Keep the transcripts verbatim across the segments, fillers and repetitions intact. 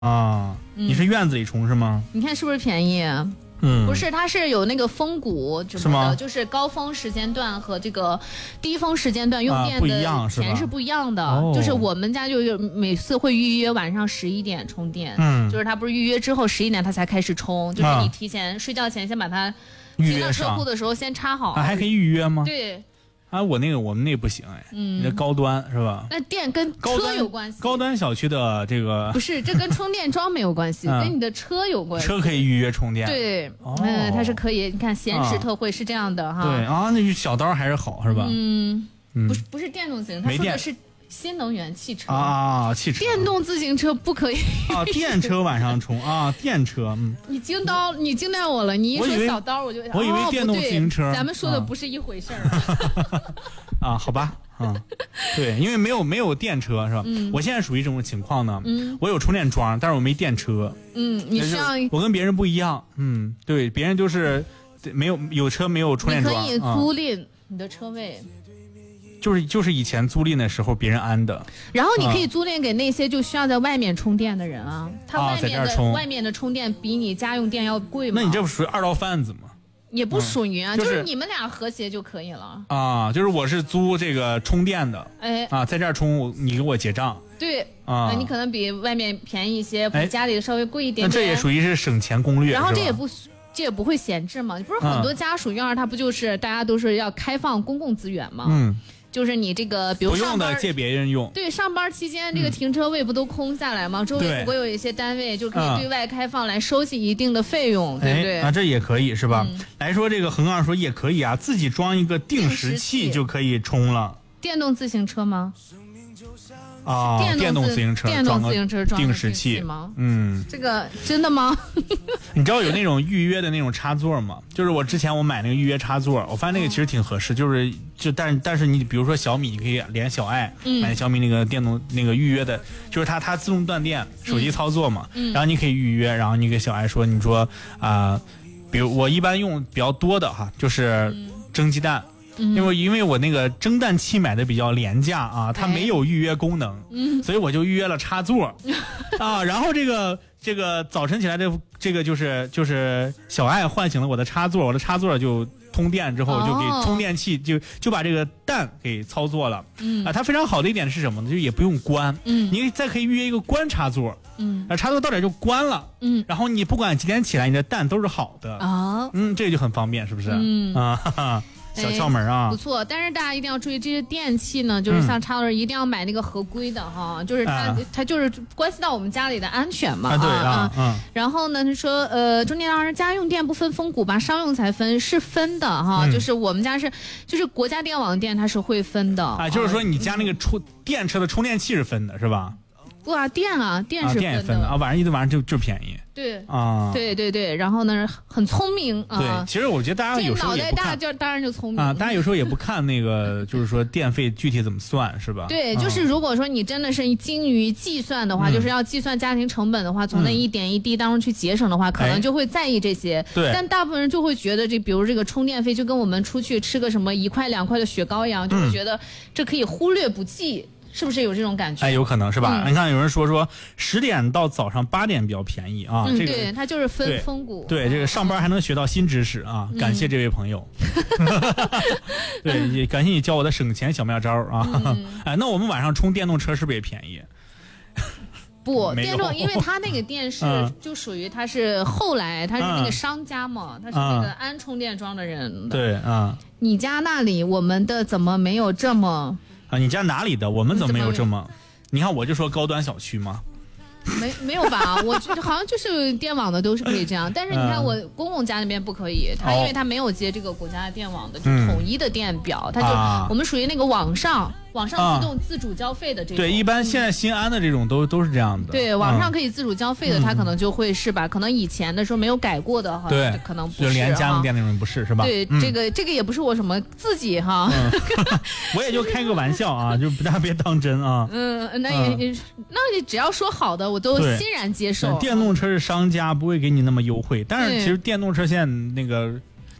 啊， 嗯、 你是院子里充是吗？ 你看是不是便宜？ 嗯， 不是，它是有那个峰谷什么的，就是高峰时间段和这个低峰时间段用电的钱是不一样的。 啊、 就是我们家就每次会预约晚上十一点充电， 嗯， 就是他不是预约之后十一点他才开始充，就是你提前、啊、睡觉前先把它停到车库的时候先插好。 啊，还可以预约吗？ 对。 啊，我那个我们那个不行哎，嗯，你这高端是吧？ 那电跟车有关系。 高端小区的这个不是，这跟充电桩没有关系，嗯、跟你的车有关系。 车可以预约充电。 对，哦、嗯，它是可以。你看闲时特惠是这样的哈。 对啊，那小刀还是好是吧？ 嗯，嗯不是不是电动自行车，他说的是新能源汽车啊，汽车。 电动自行车不可以啊，电车晚上充啊，电车。嗯， 你惊到你惊到我了，你一说小刀我就我以为电动自行车， 哦、咱们说的不是一回事儿。 啊，好吧，嗯，对，因为没有没有电车是吧？ 嗯， 我现在属于这种情况呢。 嗯， 我有充电桩，但是我没电车。 嗯，你需要我跟别人不一样。嗯，对，别人就是没有有车没有充电桩。 你可以租赁你的车位。 嗯就是就是以前租赁的时候别人安的， 然后你可以租赁给那些就需要在外面充电的人啊，他外面的、啊、外面的充电比你家用电要贵嘛。 那你这不属于二道贩子吗？ 也不属于啊、嗯就是， 就是你们俩和谐就可以了啊。就是我是租这个充电的， 哎啊，在这儿充你给我结账， 对啊， 你可能比外面便宜一些，比家里稍微贵一点点。 那这也属于是省钱攻略， 然后这也不。这也不会闲置嘛，不是很多家属院它不就是大家都是要开放公共资源嘛？ 嗯， 就是你这个比如上班不用的借别人用， 对，上班期间这个停车位不都空下来吗？嗯、周围如果有一些单位就可以对外开放来收取一定的费用，嗯、对不对？ 啊，这也可以是吧？ 嗯、 来说这个恒二说也可以啊，自己装一个定时器就可以充了。 电动自行车吗？ 啊，电动自行车， 电动自行车装定时器吗？ 嗯， 这个真的吗？ 你知道有那种预约的那种插座吗？就是我之前我买那个预约插座，我发现那个其实挺合适，就是就但是但是你比如说小米，你可以连小爱、嗯、买小米那个电动那个预约的，就是它它自动断电，手机操作嘛， 嗯、 然后你可以预约，然后你给小爱说，你说啊、呃，比如我一般用比较多的哈，就是蒸鸡蛋。 嗯、 因为因为我那个蒸蛋器买的比较廉价啊，它没有预约功能， 嗯、 所以我就预约了插座，啊，然后这个这个早晨起来这这个就是就是小爱唤醒了我的插座，我的插座就通电之后就给充电器就就把这个蛋给操作了， 嗯啊，它非常好的一点是什么呢？就也不用关， 嗯， 你再可以预约一个关插座， 嗯， 啊，插座到点就关了， 嗯， 然后你不管几点起来，你的蛋都是好的啊， 嗯，这就很方便，是不是？ 嗯啊。哈哈小窍门啊、 哎，不错，但是大家一定要注意，这些电器呢，就是像插座一定要买那个合规的哈、嗯，就是它、嗯、它就是关系到我们家里的安全嘛。 啊，对啊， 嗯。然后呢，他说，呃，中电商人家用电不分峰谷吧，商用才分，是分的哈、嗯，就是我们家是，就是国家电网电它是会分的啊，就是说你家那个充、嗯、电车的充电器是分的，是吧？ 不啊，电啊，电是分的， 啊、电也分的啊，晚上一晚上就就便宜。 对啊， 对对对，然后呢，很聪明啊。 对，其实我觉得大家有时候也不看， 脑袋大就当然就聪明啊。大家有时候也不看那个，就是说电费具体怎么算，是吧？ 对，就是如果说你真的是精于计算的话，嗯、就是要计算家庭成本的话，从那一点一滴当中去节省的话，嗯、可能就会在意这些。 对。 但大部分人就会觉得这，比如这个充电费，就跟我们出去吃个什么一块两块的雪糕一样，就会觉得这可以忽略不计。是不是有这种感觉？ 哎，有可能是吧？ 嗯、 你看有人说说十点到早上八点比较便宜啊， 嗯、 这个对，它就是分峰谷。 对，这个上班还能学到新知识啊！ 嗯、 感谢这位朋友，对，也感谢你教我的省钱小妙招啊！ 嗯、 哎，那我们晚上充电动车是不是也便宜？ 不，电动，因为它那个电是、嗯、就属于它是后来它是那个商家嘛，它、嗯、是那个安充电桩的人的。 对啊， 你家那里我们的怎么没有这么？ 啊，你家哪里的？我们怎么没有这么？你看，我就说高端小区嘛， 没没有吧？我觉得好像就是电网的都是可以这样，但是你看我公公家那边不可以，他因为他没有接这个国家电网的就统一的电表，他就、 啊、 我们属于那个网上。网上自动自主交费的这种， 对，一般现在新安的这种都都是这样的。 对，网上可以自主交费的，它可能就会是吧？可能以前的时候没有改过的哈， 对， 可能不是。就连家用电那种不是是吧？ 对，这个这个也不是我什么自己哈， 我也就开个玩笑啊，就大家别当真啊。 嗯，那也那你只要说好的，我都欣然接受。 电动车是商家不会给你那么优惠，但是其实电动车现在那个。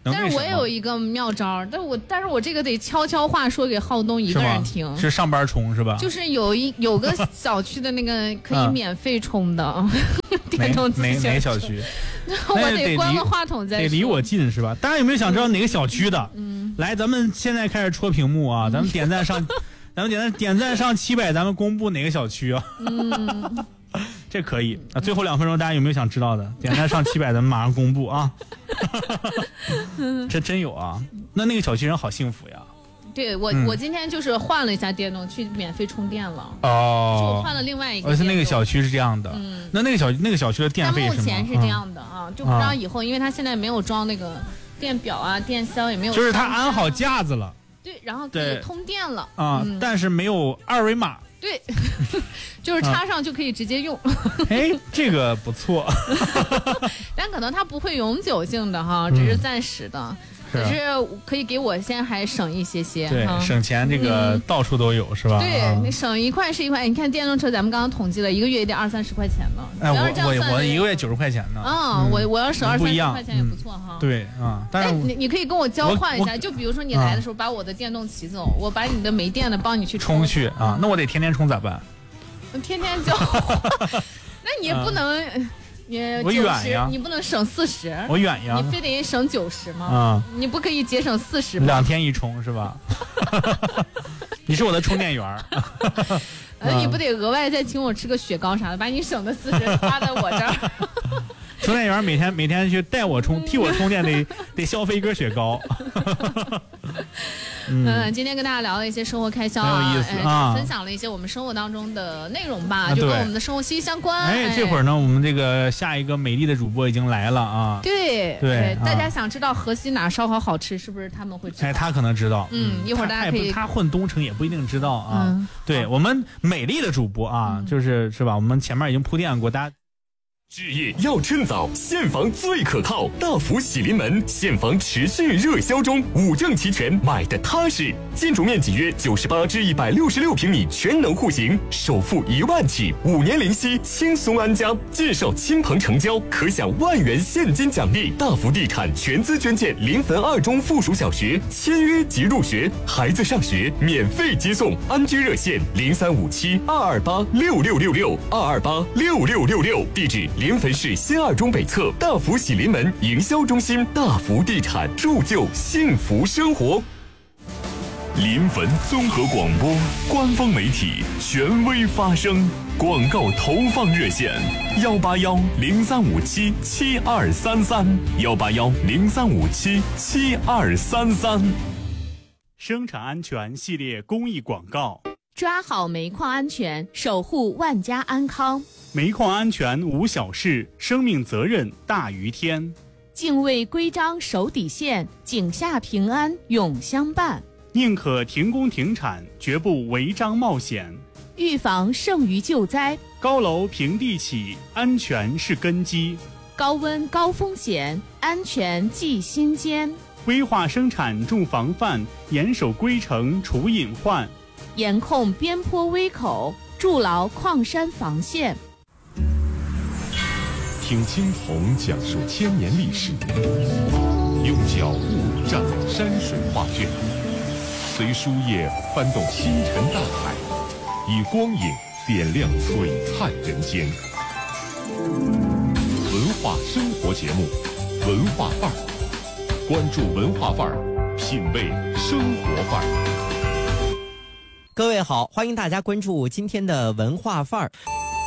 能但是我也有一个妙招，但我但是我这个得悄悄话说给浩东一个人听。 是, 是上班充是吧？ 就是有一有个小区的那个可以免费充的、嗯、电动自行车。 哪哪小区？ 我得关个话筒再说。 得离我近是吧？大家有没有想知道哪个小区的？嗯，来，咱们现在开始戳屏幕啊！咱们点赞上，咱们点赞点赞上七百，咱们公布哪个小区啊？嗯。这可以啊！最后两分钟，大家有没有想知道的？点赞上七百，咱们马上公布啊！这真有啊！那那个小区人好幸福呀！ 对我、嗯，我今天就是换了一下电动，去免费充电了。 哦， 就我换了另外一个。 而且那个小区是这样的。嗯，那那个小那个小区的电费是吗？ 目前是这样的啊、嗯，就不知道以后，因为他现在没有装那个电表啊、电箱也没有。 就是他安好架子了。 对，然后可以通电了啊、嗯，但是没有二维码。 对，就是插上就可以直接用。 哎、啊，这个不错。 但可能它不会永久性的哈，只是暂时的。嗯，可是可以给我先还省一些些， 对，省钱这个到处都有、嗯、是吧？ 对，你省一块是一块。你看电动车，咱们刚刚统计了，一个月也得二三十块钱呢。 哎，我我我一个月九十块钱呢。 啊、嗯，我我要省二三十块钱也不错哈。 嗯、对啊，但是你你可以跟我交换一下，就比如说你来的时候把我的电动骑走，我把你的没电的帮你去充去啊。那我得天天充咋办？ 天天交换，那你也不能。啊你我远呀， 你不能省四十， 我远呀， 你非得省九十吗？啊、嗯，你不可以节省四十吗？ 两天一充是吧？你是我的充电员。 呃，你不得额外再请我吃个雪糕啥的，把你省的四十花在我这儿。 充电员每天每天去带我充，替我充电得得消费一根雪糕。 嗯, 嗯，今天跟大家聊了一些生活开销啊， 很有意思啊， 分享了一些我们生活当中的内容吧，啊、就跟我们的生活息息相关。 哎， 哎这会儿呢，我们这个下一个美丽的主播已经来了啊。 对对， 大家想知道河西哪烧烤好吃，是不是他们会知道？ 哎，他可能知道。 嗯，一会儿大家可以， 他混东城也不一定知道啊。 嗯、 对、哦、我们美丽的主播啊，嗯、就是是吧？我们前面已经铺垫过，大家。 置业要趁早，现房最可靠。大福喜临门，现房持续热销中，五证齐全，买的踏实。建筑面积约九十八至一百六十六平米，全能户型，首付一万起，五年零息，轻松安家。介绍亲朋成交，可享万元现金奖励。大福地产全资捐建临汾二中附属小学，签约即入学，孩子上学免费接送。安居热线零三五七二二八六六六六二二八六六六六，地址。临汾市新二中北侧大福喜临门营销中心，大福地产铸就幸福生活。临汾综合广播官方媒体，权威发声。广告投放热线：幺八幺零三五七七二三三，幺八幺零三五七七二三三。 生产安全系列公益广告。 抓好煤矿安全，守护万家安康。 煤矿安全无小事，生命责任大于天。 敬畏规章守底线，井下平安永相伴。 宁可停工停产，绝不违章冒险。 预防胜于救灾。 高楼平地起，安全是根基。 高温高风险，安全记心间。 危化生产重防范，严守规程除隐患。 严控边坡危口，筑牢矿山防线。 听青铜讲述千年历史，用脚步蘸山水画卷，随书页翻动星辰大海，以光影点亮璀璨人间。文化生活节目，文化范儿，关注文化范儿，品味生活范儿。 各位好，欢迎大家关注今天的文化范儿。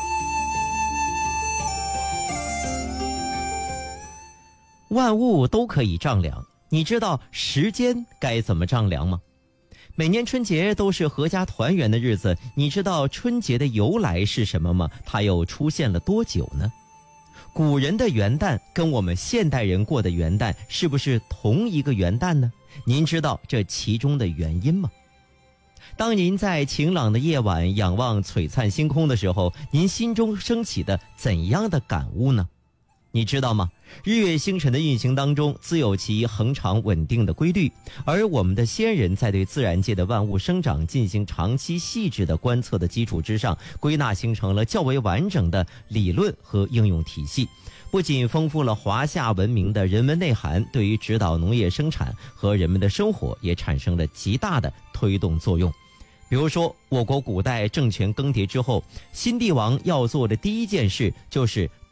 万物都可以丈量，你知道时间该怎么丈量吗？每年春节都是阖家团圆的日子，你知道春节的由来是什么吗？它又出现了多久呢？古人的元旦跟我们现代人过的元旦是不是同一个元旦呢？您知道这其中的原因吗？当您在晴朗的夜晚仰望璀璨星空的时候，您心中升起的怎样的感悟呢？ 你知道吗？日月星辰的运行当中，自有其恒常稳定的规律，而我们的先人在对自然界的万物生长进行长期细致的观测的基础之上，归纳形成了较为完整的理论和应用体系，不仅丰富了华夏文明的人文内涵，对于指导农业生产和人们的生活也产生了极大的推动作用。比如说，我国古代政权更迭之后，新帝王要做的第一件事就是